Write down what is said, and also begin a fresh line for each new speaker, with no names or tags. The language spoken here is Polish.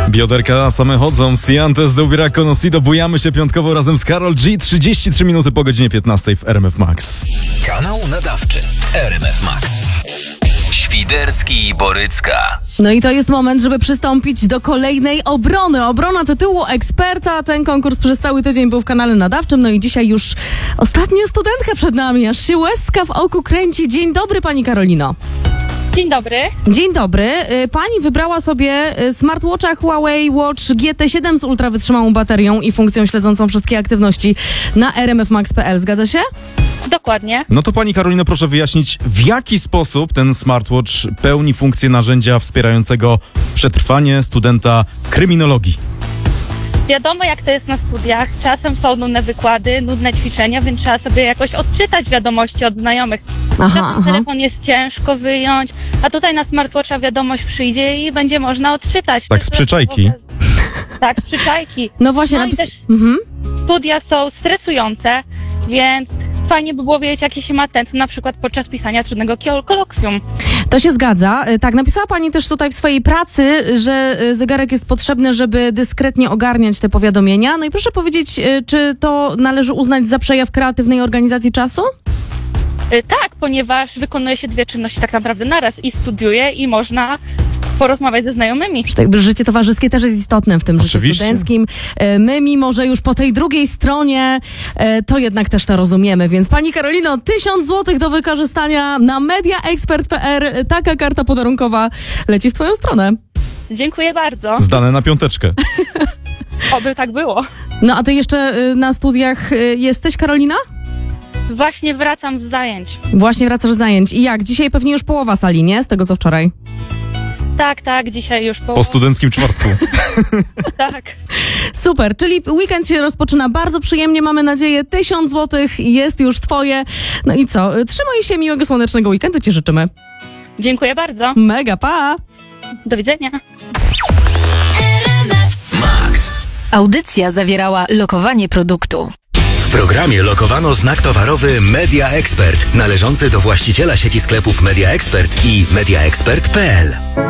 Bioderka same chodzą, Siantes do Ubira Conocido, bujamy się piątkowo razem z Karol G. 33 minuty po godzinie 15 w RMF Max.
Kanał nadawczy RMF Max. Świderski i Borycka.
No i to jest moment, żeby przystąpić do kolejnej obrony. Obrona tytułu eksperta. Ten konkurs przez cały tydzień był w kanale nadawczym. No i dzisiaj już ostatnia studentka przed nami. Aż się łezka w oku kręci. Dzień dobry, pani Karolino.
Dzień dobry.
Dzień dobry. Pani wybrała sobie smartwatcha Huawei Watch GT7 z ultrawytrzymałą baterią i funkcją śledzącą wszystkie aktywności na rmfmax.pl. Zgadza się?
Dokładnie.
No to pani Karolino, proszę wyjaśnić, w jaki sposób ten smartwatch pełni funkcję narzędzia wspierającego przetrwanie studenta kryminologii.
Wiadomo, jak to jest na studiach. Czasem są nudne wykłady, nudne ćwiczenia, więc trzeba sobie jakoś odczytać wiadomości od znajomych. Czasem telefon jest ciężko wyjąć, a tutaj na smartwatcha wiadomość przyjdzie i będzie można odczytać.
Tak, z przyczajki.
Tak, z przyczajki.
No właśnie,
No i też studia są stresujące, więc fajnie by było wiedzieć, jakie się ma tętno, na przykład podczas pisania trudnego kolokwium.
To się zgadza. Tak, napisała pani też tutaj w swojej pracy, że zegarek jest potrzebny, żeby dyskretnie ogarniać te powiadomienia. No i proszę powiedzieć, czy to należy uznać za przejaw kreatywnej organizacji czasu?
Tak, ponieważ wykonuje się dwie czynności tak naprawdę naraz i studiuje i można porozmawiać ze znajomymi.
Życie towarzyskie też jest istotne w tym
Oczywiście.
życiu studenckim. My, mimo że już po tej drugiej stronie, to jednak też to rozumiemy. Więc pani Karolino, 1000 zł do wykorzystania na mediaexpert.pl. Taka karta podarunkowa leci w twoją stronę.
Dziękuję bardzo.
Zdane na piąteczkę.
Oby tak było.
No a ty jeszcze na studiach jesteś, Karolina?
Właśnie wracam z zajęć.
Właśnie wracasz z zajęć. I jak? Dzisiaj pewnie już połowa sali, nie? Z tego co wczoraj.
Tak, dzisiaj już
Po studenckim czwartku.
Tak.
Super, czyli weekend się rozpoczyna bardzo przyjemnie, mamy nadzieję. 1000 zł jest już twoje. No i co? Trzymaj się, miłego słonecznego weekendu ci życzymy.
Dziękuję bardzo.
Mega, pa!
Do widzenia.
Max.
Audycja zawierała lokowanie produktu.
W programie lokowano znak towarowy Media Expert, należący do właściciela sieci sklepów Media Expert i mediaexpert.pl.